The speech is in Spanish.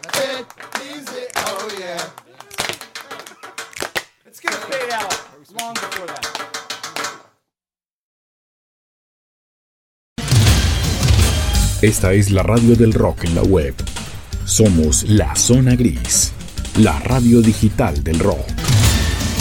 Oh yeah. It's gonna fade out long before that. Esta es la radio del rock en la web. Somos La Zona Gris, la radio digital del rock.